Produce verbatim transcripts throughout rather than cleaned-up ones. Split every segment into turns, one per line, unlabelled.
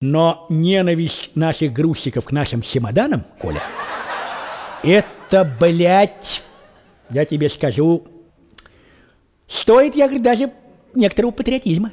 Но ненависть наших грузчиков к нашим чемоданам, Коля, это, блядь, я тебе скажу, стоит, я говорю, даже некоторого патриотизма.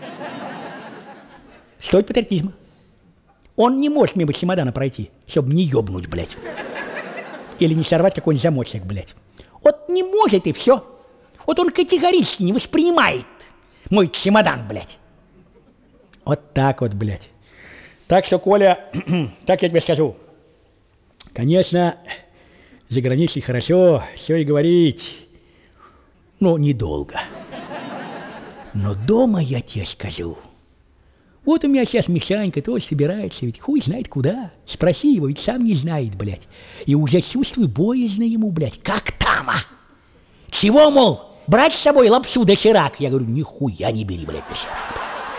Стоит патриотизма. Он не может мимо чемодана пройти, чтобы не ёбнуть, блядь. Или не сорвать какой-нибудь замочек, блядь. Вот не может, и все. Вот он категорически не воспринимает мой чемодан, блядь. Вот так вот, блядь. Так что, Коля, так я тебе скажу. Конечно, за границей хорошо все и говорить, но недолго. Но дома я тебе скажу. Вот у меня сейчас Мишанька тоже собирается, ведь хуй знает куда. Спроси его, ведь сам не знает, блядь. И уже чувствую боязно ему, блядь. Как там, а? Чего, мол, брать с собой лапшу доширак? Я говорю, нихуя не бери, блядь, доширак.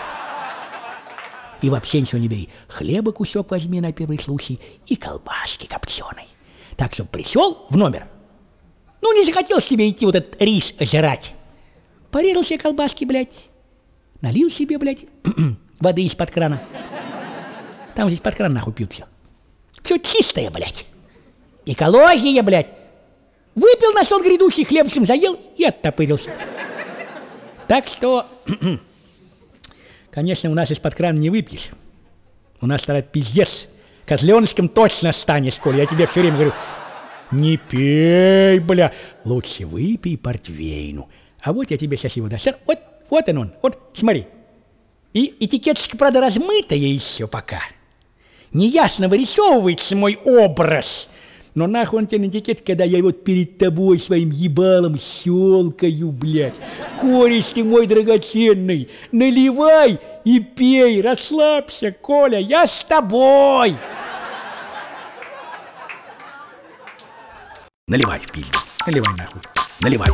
И вообще ничего не бери. Хлеба кусок возьми на первый случай и колбаски копченой. Так, чтобы пришел в номер. Ну, не захотелось тебе идти вот этот рис жрать. Порезал себе колбаски, блядь. Налил себе, блядь, воды из-под крана. Там здесь под кран нахуй пьют все. Все чистое, блядь. Экология, блядь. Выпил на сон грядущий, хлебцем заел и оттопырился. Так что, конечно, у нас из-под крана не выпьешь. У нас тогда пиздец. Козленочком точно станешь, Коля. Я тебе все время говорю, не пей, бля. Лучше выпей портвейну. А вот я тебе сейчас его достану. Вот, вот он он. Вот, смотри. И этикеточка, правда, размытая еще пока. Неясно вырисовывается мой образ. Но нахуй он тебе на этикет, когда я вот перед тобой своим ебалом щелкаю, блядь. Кореш ты мой драгоценный, наливай и пей, расслабься, Коля, я с тобой.
Наливай в пильду.
Наливай нахуй.
Наливай.